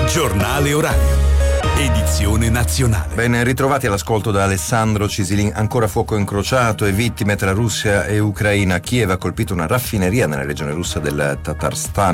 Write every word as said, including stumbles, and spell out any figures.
Giornale orario. Edizione nazionale. Ben ritrovati all'ascolto da Alessandro Cisilin. Ancora fuoco incrociato e vittime tra Russia e Ucraina. Kiev ha colpito una raffineria nella regione russa del Tatarstan.